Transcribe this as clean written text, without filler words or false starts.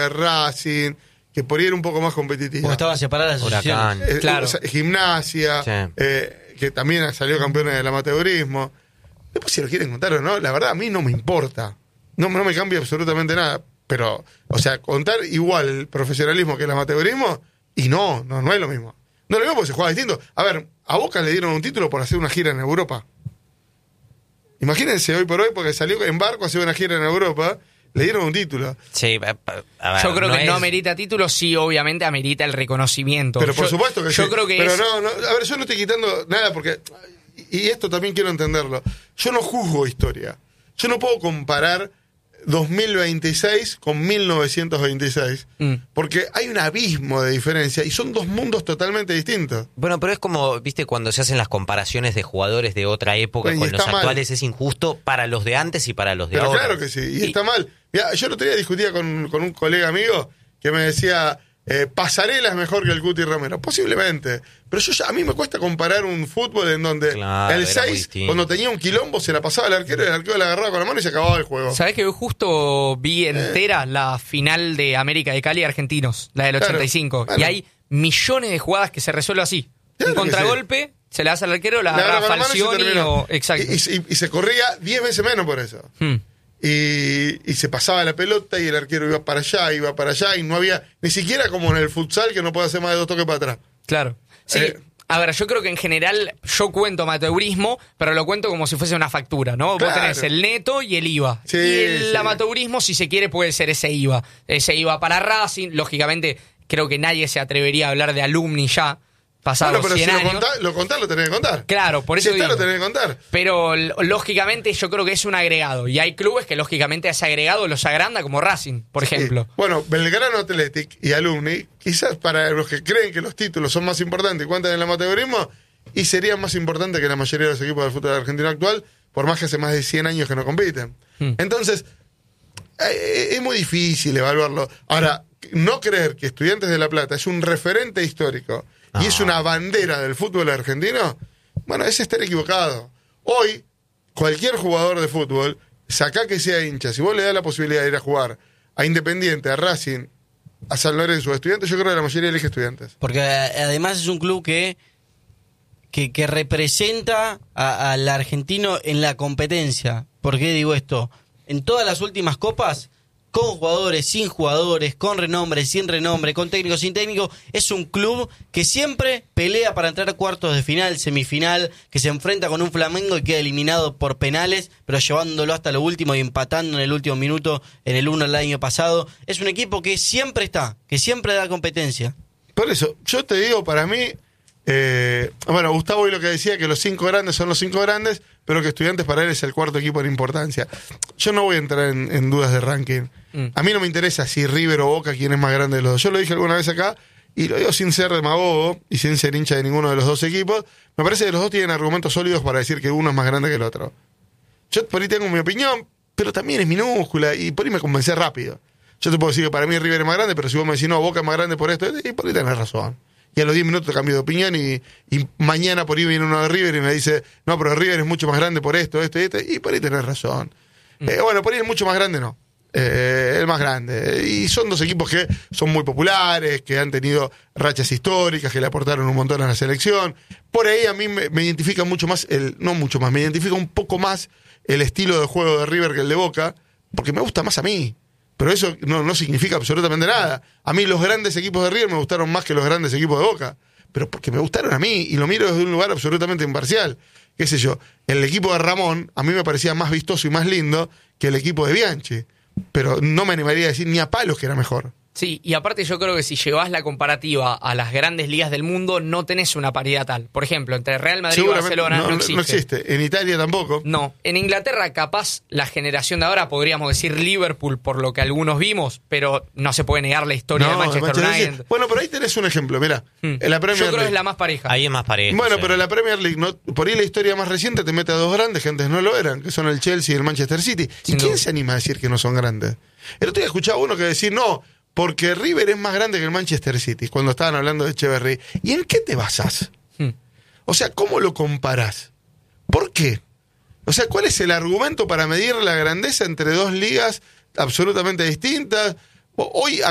Juve, Racing, que por ahí era un poco más competitiva. Porque estaban separadas las asociaciones. Claro. O sea, Gimnasia, Sí. que también salió campeón del amateurismo. Después, si lo quieren contar o no, la verdad a mí no me importa. No me cambia absolutamente nada. Pero, o sea, contar igual el profesionalismo que el amateurismo, y no es lo mismo. No es lo mismo porque se juega distinto. A ver, a Boca le dieron un título por hacer una gira en Europa. Imagínense hoy por hoy, porque salió en barco a hacer una gira en Europa, le dieron un título. Sí, a ver, Yo creo que no es- amerita título, sí, obviamente amerita el reconocimiento. Pero por supuesto que yo sí. creo que pero es... no, a ver, yo no estoy quitando nada porque, y esto también quiero entenderlo, yo no juzgo historia. Yo no puedo comparar 2026 con 1926, porque hay un abismo de diferencia y son dos mundos totalmente distintos. Bueno, pero es como, viste, cuando se hacen las comparaciones de jugadores de otra época Bueno, y con los está mal. actuales, es injusto para los de antes y para los de Pero ahora. claro que sí, y está mal. Mirá, yo el otro día discutía con un colega amigo que me decía, Pasarela es mejor que el Cuti Romero. Posiblemente. Pero a mí me cuesta comparar un fútbol en donde Claro, el era muy 6, distinto. cuando tenía un quilombo, se la pasaba al arquero y el arquero la agarraba con la mano y se acababa el juego. ¿Sabés que hoy justo vi entera la final de América de Cali Argentinos, la del Claro. 85? Bueno. Y hay millones de jugadas que se resuelven así. Claro Un que contragolpe, se la hace al arquero, la Le agarraba agarra con la mano y se Falcioni terminó. o... Exacto. Y se corría 10 veces menos por eso. Y se pasaba la pelota y el arquero iba para allá y no había ni siquiera como en el futsal que no puede hacer más de 2 toques para atrás. Claro. Sí. A ver, yo creo que en general yo cuento amateurismo, pero lo cuento como si fuese una factura, ¿no? Claro. Vos tenés el neto y el IVA. Sí, y el sí. amateurismo, si se quiere, puede ser ese IVA. Ese IVA para Racing, lógicamente, creo que nadie se atrevería a hablar de alumni ya, pasados Bueno, pero 100 si años. lo contás, lo tenés que contar. Claro, por eso Si está, digo. lo tenés que contar. Pero lógicamente yo creo que es un agregado. Y hay clubes que lógicamente a ese agregado los agranda, como Racing, por ejemplo. Sí. Bueno, Belgrano Athletic y Alumni, quizás para los que creen que los títulos son más importantes y cuentan en el amateurismo, y serían más importantes que la mayoría de los equipos del fútbol argentino actual, por más que hace más de 100 años que no compiten. Entonces, es muy difícil evaluarlo. Ahora, no creer que Estudiantes de La Plata es un referente histórico y es una bandera del fútbol argentino, bueno, es estar equivocado. Hoy, cualquier jugador de fútbol, sacá que sea hincha, si vos le das la posibilidad de ir a jugar a Independiente, a Racing, a San Lorenzo, a Estudiantes, yo creo que la mayoría elige Estudiantes. Porque además es un club que representa al argentino en la competencia. ¿Por qué digo esto? En todas las últimas copas, con jugadores, sin jugadores, con renombre, sin renombre, con técnico, sin técnico, es un club que siempre pelea para entrar a cuartos de final, semifinal, que se enfrenta con un Flamengo y queda eliminado por penales, pero llevándolo hasta lo último y empatando en el último minuto en el 1 el año pasado. Es un equipo que siempre está, que siempre da competencia. Por eso, yo te digo, para mí, bueno, Gustavo hoy lo que decía, que los 5 grandes son los 5 grandes, pero que Estudiantes para él es el cuarto equipo en importancia. Yo no voy a entrar en dudas de ranking. A mí no me interesa si River o Boca quién es más grande de los dos. Yo lo dije alguna vez acá, y lo digo sin ser demagogo y sin ser hincha de ninguno de los dos equipos. Me parece que los dos tienen argumentos sólidos para decir que uno es más grande que el otro. Yo por ahí tengo mi opinión, pero también es minúscula, y por ahí me convencé rápido. Yo te puedo decir que para mí River es más grande, pero si vos me decís, no, Boca es más grande por esto, y por ahí tenés razón. Y a los 10 minutos cambio de opinión y mañana por ahí viene uno de River y me dice, no, pero River es mucho más grande por esto, y por ahí tenés razón. Bueno, por ahí es mucho más grande, no. El más grande. Y son dos equipos que son muy populares, que han tenido rachas históricas, que le aportaron un montón a la selección. Por ahí a mí me identifica mucho más, me identifica un poco más el estilo de juego de River que el de Boca, porque me gusta más a mí. Pero eso no significa absolutamente nada. A mí los grandes equipos de River me gustaron más que los grandes equipos de Boca. Pero porque me gustaron a mí y lo miro desde un lugar absolutamente imparcial. Qué sé yo, el equipo de Ramón a mí me parecía más vistoso y más lindo que el equipo de Bianchi. Pero no me animaría a decir ni a palos que era mejor. Sí, y aparte yo creo que si llevas la comparativa a las grandes ligas del mundo, no tenés una paridad tal. Por ejemplo, entre Real Madrid y Barcelona no existe. No existe. En Italia tampoco. No. En Inglaterra, capaz, la generación de ahora, podríamos decir Liverpool, por lo que algunos vimos, pero no se puede negar la historia de Manchester United. Bueno, pero ahí tenés un ejemplo, mirá. En la Premier Yo creo que League. es la más pareja. Ahí es más parejo. Bueno, sí. pero la Premier League, por ahí la historia más reciente te mete a dos grandes que antes no lo eran, que son el Chelsea y el Manchester City. ¿Y quién se anima a decir que no son grandes? El otro día escuchaba uno que decir, no, porque River es más grande que el Manchester City, cuando estaban hablando de Echeverry. ¿Y en qué te basás? O sea, ¿cómo lo comparás? ¿Por qué? O sea, ¿cuál es el argumento para medir la grandeza entre dos ligas absolutamente distintas? Hoy